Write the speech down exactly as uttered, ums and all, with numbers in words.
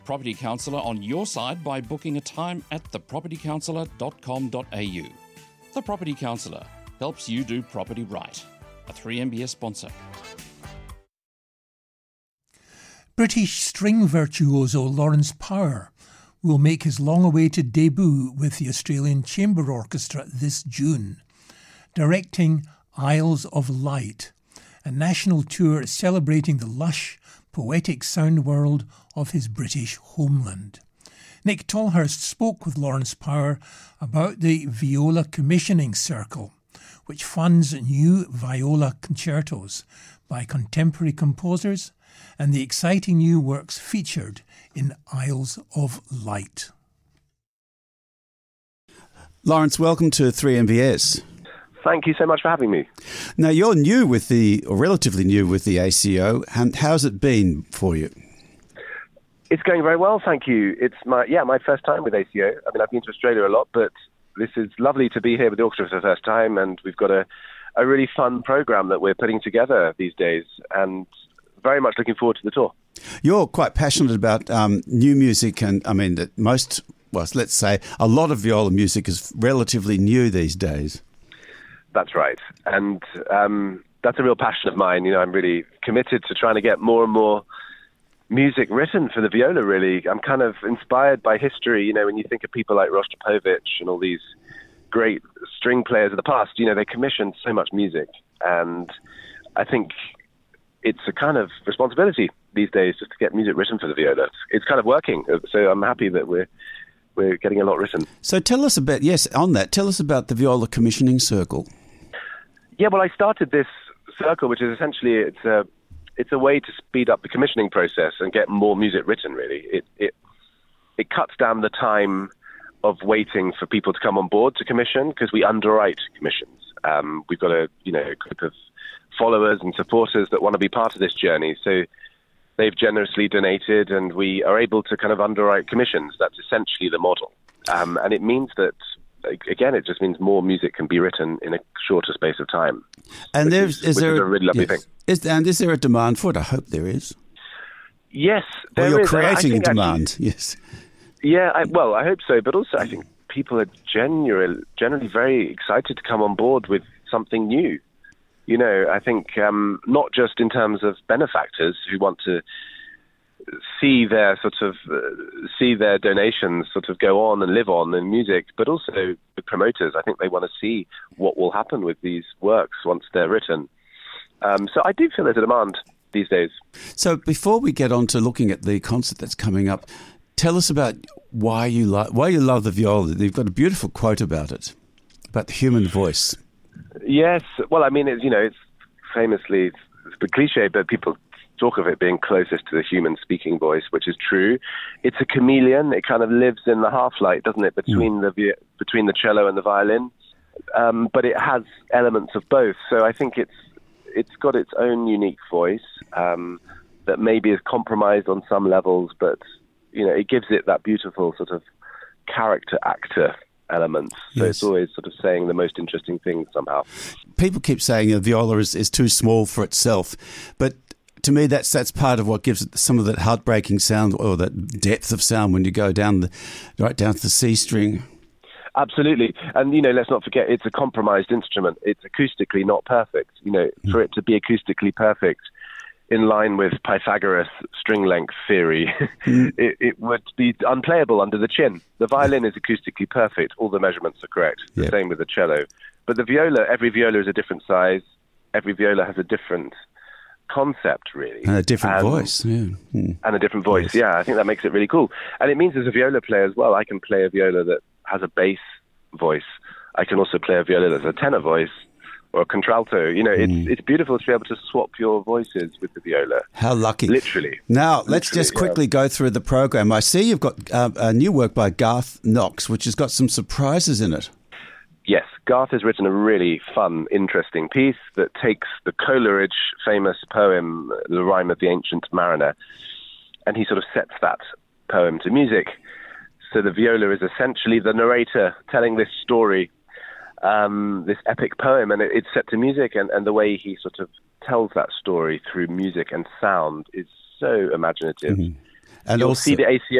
Property Counsellor on your side by booking a time at the property counsellor dot com dot a u. The Property Counsellor helps you do property right. A three M B S sponsor. British string virtuoso Lawrence Power will make his long-awaited debut with the Australian Chamber Orchestra this June, directing Isles of Light, a national tour celebrating the lush, poetic sound world of his British homeland. Nick Tolhurst spoke with Lawrence Power about the Viola Commissioning Circle, which funds new viola concertos by contemporary composers and the exciting new works featured in Isles of Light. Lawrence, welcome to three M B S. Thank you so much for having me. Now, you're new with the, or relatively new with the A C O. And how's it been for you? It's going very well, thank you. It's my yeah my first time with A C O. I mean, I've been to Australia a lot, but this is lovely to be here with the orchestra for the first time, and we've got a, a really fun program that we're putting together these days, and very much looking forward to the tour. You're quite passionate about um, new music, and I mean that most, well, let's say a lot of viola music is relatively new these days. That's right, and um, that's a real passion of mine. You know, I'm really committed to trying to get more and more music written for the viola, really. I'm kind of inspired by history. You know, when you think of people like Rostropovich and all these great string players of the past, you know, they commissioned so much music, and I think it's a kind of responsibility these days just to get music written for the viola. It's kind of working, so I'm happy that we're we're getting a lot written. So tell us about, yes, on that, tell us about the Viola Commissioning Circle. Yeah, well, I started this circle, which is essentially, it's a it's a way to speed up the commissioning process and get more music written, really. It it it cuts down the time of waiting for people to come on board to commission, because we underwrite commissions. Um, we've got a you know a group of followers and supporters that want to be part of this journey. So they've generously donated, and we are able to kind of underwrite commissions. That's essentially the model. Um, and it means that, again, it just means more music can be written in a shorter space of time. And there's is, is there is a really lovely yes. thing. Is, and is there a demand for it? I hope there is. Yes, there well, you're is. creating a demand. Actually, yes. Yeah, I, well, I hope so. But also, I think people are generally generally very excited to come on board with something new. You know, I think um, not just in terms of benefactors who want to see their sort of uh, see their donations sort of go on and live on in music, but also the promoters. I think they want to see what will happen with these works once they're written. Um, so I do feel there's a demand these days. So before we get on to looking at the concert that's coming up, tell us about why you like why you love the viola. You've got a beautiful quote about it, about the human voice. Yes, well, I mean, it's, you know, it's famously it's a bit cliche, but people talk of it being closest to the human speaking voice, which is true. It's a chameleon. It kind of lives in the half-light, doesn't it, between mm. the between the cello and the violin. Um, but it has elements of both. So I think it's it's got its own unique voice um, that maybe is compromised on some levels, but you know, it gives it that beautiful sort of character actor elements. So yes. It's always sort of saying the most interesting things somehow. People keep saying a viola is, is too small for itself, but to me that's that's part of what gives it some of that heartbreaking sound, or that depth of sound when you go down the right down to the C string. Absolutely. And, you know, let's not forget it's a compromised instrument. It's acoustically not perfect. You know, mm. for it to be acoustically perfect, in line with Pythagoras string length theory, mm. it, it would be unplayable under the chin. The violin is acoustically perfect. All the measurements are correct. The yep. same with the cello. But the viola, every viola is a different size. Every viola has a different concept, really. And a different and, voice. Yeah. Mm. And a different voice, yes. yeah. I think that makes it really cool. And it means as a viola player as well, I can play a viola that has a bass voice. I can also play a viola that's a tenor voice, or a contralto. You know, it's mm. it's beautiful to be able to swap your voices with the viola. How lucky. Literally. Now, Literally, let's just quickly yeah. go through the program. I see you've got uh, a new work by Garth Knox, which has got some surprises in it. Yes, Garth has written a really fun, interesting piece that takes the Coleridge famous poem, The Rime of the Ancient Mariner, and he sort of sets that poem to music. So the viola is essentially the narrator telling this story, Um, this epic poem, and it, it's set to music, and, and the way he sort of tells that story through music and sound is so imaginative. Mm-hmm. And you'll also, see the A C